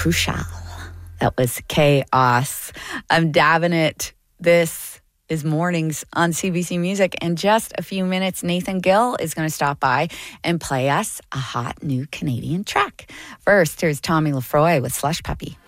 Crucial. That was Chaos. I'm dabbing it. This is Mornings on CBC Music. In just a few minutes, Nathan Gill is going to stop by and play us a hot new Canadian track. First, here's Tommy Lefroy with Slush Puppy.